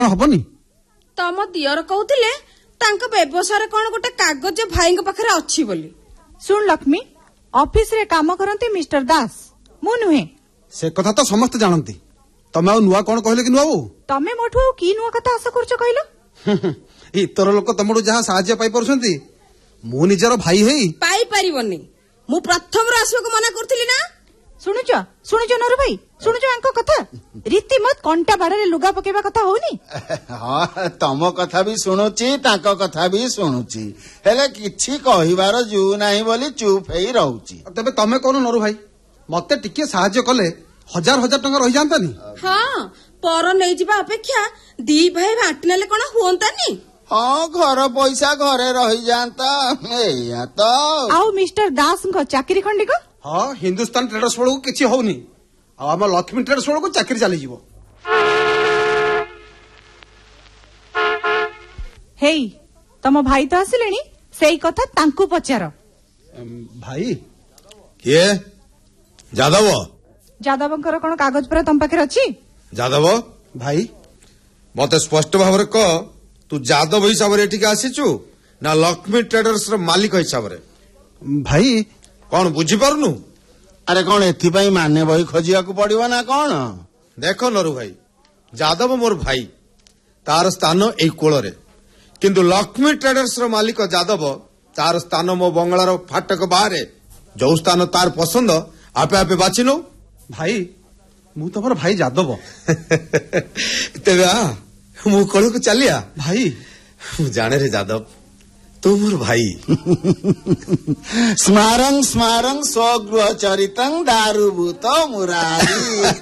हबनी तम दियर कहूतिले तांका व्यवसाय कौन गोटे कागज भाई पाखे अच्छी बोली। सुन लक्ष्मी ऑफिस रे काम करते मिस्टर दास मु नुहे से कथा तो समस्त जानती तमे नुआ कौन कहले कि नुआ तमे मोठू की नुआ कथा आशा करछ कहलो इतर लोक तमडू जहा साहाय्य पाई परछंती मु निजर भाई हेई पाई परिबनी मु प्रथम आसवा को मना करथिली ना। शुणुच नर भाई शुणुच आंको कथा रीति मत कंटा बाड़े लुगा पकेबा कथा होनी। हाँ तम कथा भी शुणुची तांको कथा भी शुणुची हेले किछि कहिबार जू नाही बोली चुप हेई रहउची। तबे तमे कोन नरु भाई मते टिके साहाय्य कले हजार हजार टंका रही जानतानी। हाँ पर नहीं जिबा अपेक्षा दी भाई बांटनेले कोन हुंतानी। हाँ घर पैसा घरे रही जानता एया तो आउ मिस्टर दास को चाकरी खंडी को हाँ हिंदुस्तान ट्रेडर्स वालों को किछि होउनी आम लक्ष्मी ट्रेडर्स वालों को चाकरी चली जीवो। हेई तम भाई तो आसिलेनी सेई कथा तांकु पचार। भाई किए जादव जादवंकर कोन कागज पर तम पाखे अछि। जादव भाई मते स्पष्ट भाव कह तू जादव हिसाब रे एठिक आसीचु ना लक्ष्मी ट्रेडर्स रो मालिक हिसाब रे। भाई कौन बुझी पारुनु। अरे कौन एथि माने बही खोजिया को पड़िबो ना कौन। देख नरु भाई जादव मोर भाई तार स्थान एई कोल रे किंतु लक्ष्मी ट्रेडर्स रो मालिक जादव तार स्थान मो बंगलार फाटक बाहरे जो स्थान तार पसंद आपे आपे बाछि नो। भाई मु तमर भाई जादव तेबे आ मु कोल को चलिया। भाई मु जाने रे जादव तू मोर भाई। स्मारं स्मारं स्वगृह चरितं दारुभूत मुरारी।